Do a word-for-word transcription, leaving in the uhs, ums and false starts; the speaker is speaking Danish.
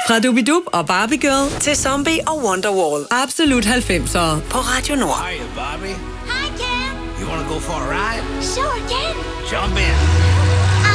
Fra Dubidub og Barbie Girl til Zombie og Wonderwall. Absolut halvfemsere på Radio Nord. Hiya, Barbie. Hi, Ken. You wanna go for a ride? Sure, Ken. Jump in.